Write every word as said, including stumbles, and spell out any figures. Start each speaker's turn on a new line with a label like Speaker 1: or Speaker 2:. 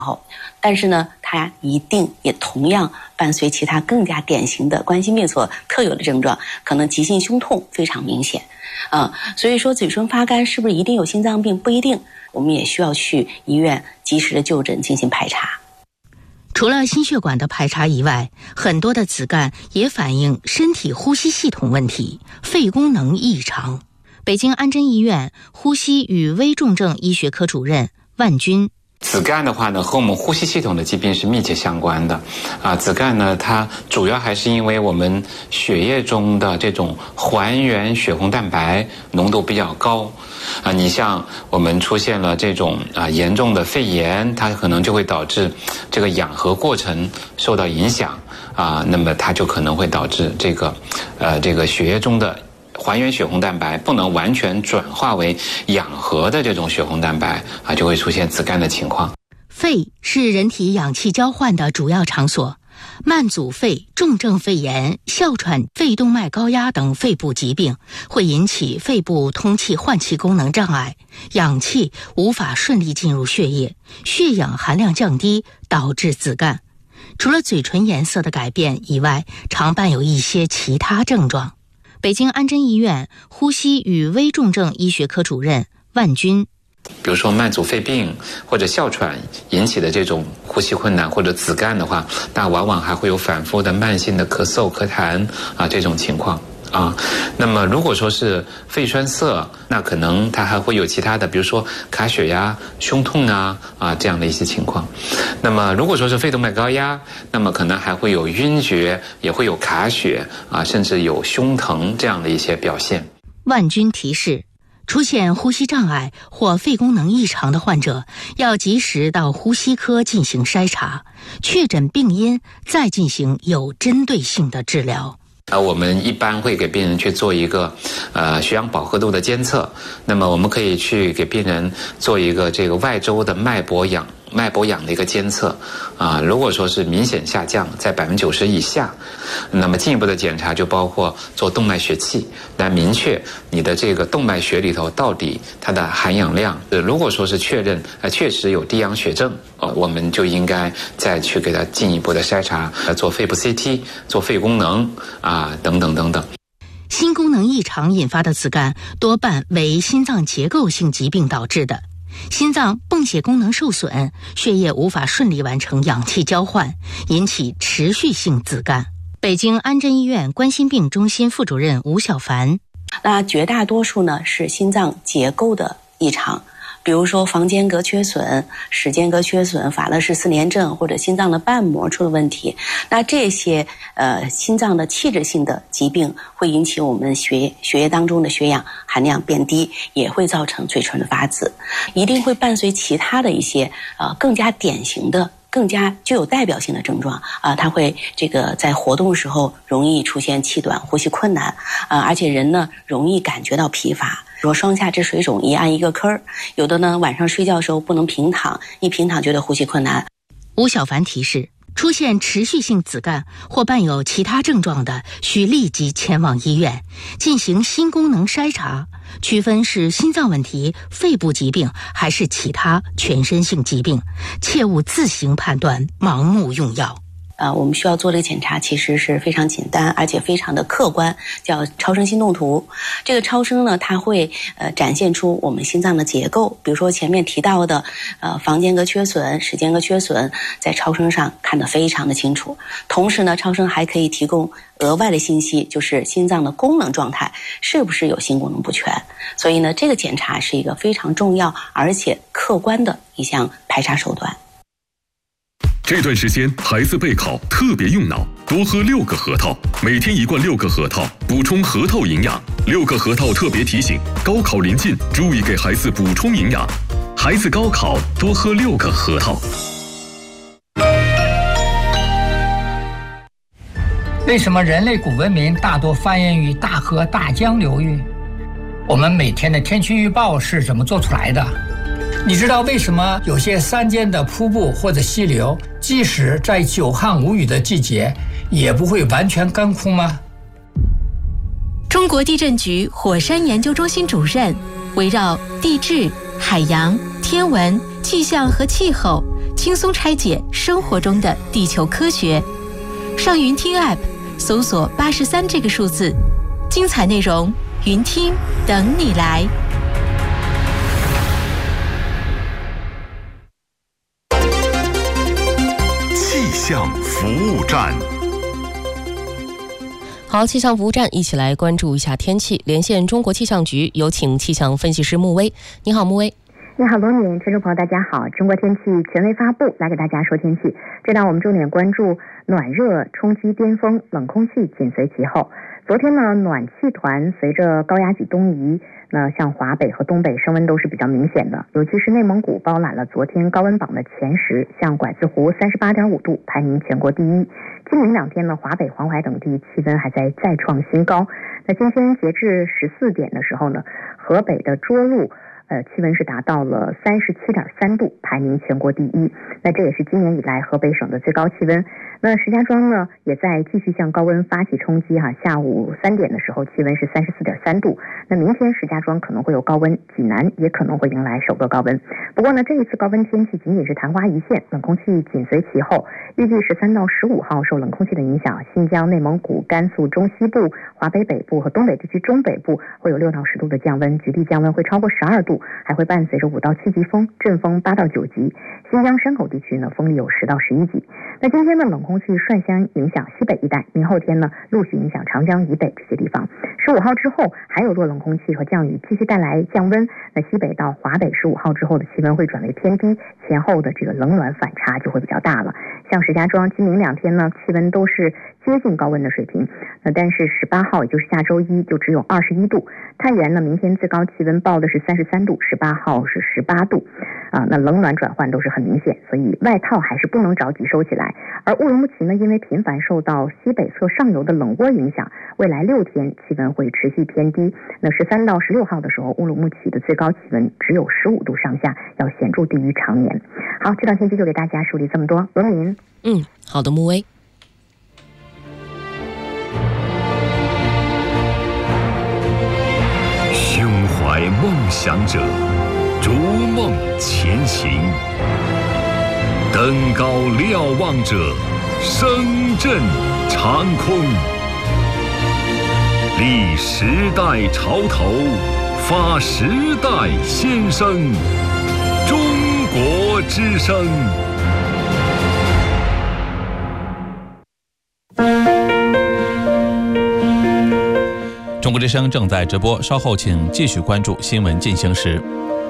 Speaker 1: 但是呢，它一定也同样伴随其他更加典型的冠心病所特有的症状，可能急性胸痛非常明显啊。所以说嘴唇发干是不是一定有心脏病？不一定，我们也需要去医院及时的就诊进行排查。
Speaker 2: 除了心血管的排查以外，很多的子干也反映身体呼吸系统问题，肺功能异常。北京安贞医院呼吸与危重症医学科主任万军。
Speaker 3: 子干的话呢，和我们呼吸系统的疾病是密切相关的啊。子干呢，它主要还是因为我们血液中的这种还原血红蛋白浓度比较高啊。你像我们出现了这种啊严重的肺炎，它可能就会导致这个氧合过程受到影响啊，那么它就可能会导致这个呃这个血液中的还原血红蛋白不能完全转化为氧合的这种血红蛋白啊，就会出现子干的情况。
Speaker 2: 肺是人体氧气交换的主要场所，慢阻肺、重症肺炎、哮喘、肺动脉高压等肺部疾病会引起肺部通气换气功能障碍，氧气无法顺利进入血液，血氧含量降低，导致子干。除了嘴唇颜色的改变以外，常伴有一些其他症状。北京安贞医院呼吸与危重症医学科主任万军。
Speaker 3: 比如说慢阻肺病或者哮喘引起的这种呼吸困难或者子干的话，那往往还会有反复的慢性的咳嗽咳痰啊这种情况啊。那么如果说是肺栓塞，那可能它还会有其他的，比如说卡血压、胸痛啊啊这样的一些情况。那么如果说是肺动脉高压，那么可能还会有晕厥，也会有卡血啊，甚至有胸疼这样的一些表现。
Speaker 2: 万军提示，出现呼吸障碍或肺功能异常的患者，要及时到呼吸科进行筛查，确诊病因，再进行有针对性的治疗。
Speaker 3: 呃，我们一般会给病人去做一个呃血氧饱和度的监测，那么我们可以去给病人做一个这个外周的脉搏氧脉搏氧的一个监测啊、呃，如果说是明显下降在百分之九十以下，那么进一步的检查就包括做动脉血气，来明确你的这个动脉血里头到底它的含氧量。呃，如果说是确认呃确实有低氧血症，呃，我们就应该再去给它进一步的筛查，呃，做肺部 C T， 做肺功能啊、呃、等等等等。
Speaker 2: 心功能异常引发的子干多半为心脏结构性疾病导致的。心脏泵血功能受损，血液无法顺利完成氧气交换，引起持续性子干。北京安贞医院冠心病中心副主任吴小凡。
Speaker 1: 那绝大多数呢是心脏结构的异常，比如说房间隔缺损、室间隔缺损、法勒氏四联症，或者心脏的瓣膜出了问题。那这些呃心脏的器质性的疾病会引起我们血血液当中的血氧含量变低，也会造成嘴唇的发紫，一定会伴随其他的一些呃更加典型的、更加具有代表性的症状啊、呃，它会这个在活动时候容易出现气短、呼吸困难啊、呃，而且人呢容易感觉到疲乏。说双下肢水肿一按一个坑，有的呢晚上睡觉的时候不能平躺，一平躺觉得呼吸困难。
Speaker 2: 吴小凡提示，出现持续性子干或伴有其他症状的，需立即前往医院进行心功能筛查，区分是心脏问题、肺部疾病还是其他全身性疾病，切勿自行判断、盲目用药。
Speaker 1: 呃，我们需要做的检查其实是非常简单，而且非常的客观，叫超声心动图。这个超声呢，它会呃展现出我们心脏的结构，比如说前面提到的呃房间隔缺损、室间隔缺损，在超声上看得非常的清楚。同时呢，超声还可以提供额外的信息，就是心脏的功能状态是不是有心功能不全。所以呢，这个检查是一个非常重要而且客观的一项排查手段。
Speaker 4: 这段时间孩子备考特别用脑，多喝六个核桃，每天一罐六个核桃，补充核桃营养。六个核桃特别提醒：高考临近，注意给孩子补充营养。孩子高考多喝六个核桃。
Speaker 5: 为什么人类古文明大多繁衍于大河大江流域？我们每天的天气预报是怎么做出来的？你知道为什么有些山间的瀑布或者溪流，即使在久旱无雨的季节，也不会完全干枯吗？
Speaker 6: 中国地震局火山研究中心主任围绕地质、海洋、天文、气象和气候， 轻松拆解生活中的地球科学。上云听 App 搜索八十三这个数字，精彩内容云听等你来。
Speaker 7: 气象服务站。
Speaker 8: 好，气象服务站一起来关注一下天气。连线中国气象局，有请气象分析师穆威。你好，穆威。
Speaker 9: 你好，罗敏，听众朋友大家好。中国天气权威发布，来给大家说天气。这档我们重点关注暖热冲击巅峰，冷空气紧随其后。昨天呢，暖气团随着高压脊东移，那像华北和东北升温都是比较明显的，尤其是内蒙古包揽了昨天高温榜的前十，像拐子湖三十八点五度，排名全国第一。今明两天呢，华北、黄淮等地气温还在再创新高。那今天截至十四点的时候呢，河北的涿鹿呃，气温是达到了三十七点三度，排名全国第一。那这也是今年以来河北省的最高气温。那石家庄呢，也在继续向高温发起冲击哈。下午三点的时候，气温是三十四点三度。那明天石家庄可能会有高温，济南也可能会迎来首个高温。不过呢，这一次高温天气仅仅是昙花一现，冷空气紧随其后。预计十三到十五号受冷空气的影响，新疆、内蒙古、甘肃中西部、华北北部和东北地区中北部会有六到十度的降温，局地降温会超过十二度。还会伴随着五到七级风，阵风八到九级。新疆山口地区呢，风力有十到十一级。那今天呢，冷空气率先影响西北一带，明后天呢，陆续影响长江以北这些地方。十五号之后，还有弱冷空气和降雨继续带来降温。那西北到华北十五号之后的气温会转为偏低，前后的这个冷暖反差就会比较大了。像石家庄今明两天呢，气温都是接近高温的水平。那但是十八号也就是下周一就只有二十一度。太原呢，明天最高气温报的是三十三度，十八号是十八度，啊，那冷暖转换都是很明显，所以外套还是不能着急收起来。而乌鲁木齐呢，因为频繁受到西北侧上游的冷涡影响，未来六天气温会持续偏低。那十三到十六号的时候，乌鲁木齐的最高气温只有十五度上下，要显著低于常年。好，这档天气就给大家梳理这么多。罗敏，
Speaker 8: 嗯，好的，穆威。
Speaker 7: 胸怀梦想者，逐梦前行；登高瞭望者，声震长空。立时代潮头，发时代先声。中国之声。
Speaker 10: 中国之声正在直播，稍后请继续关注新闻进行时。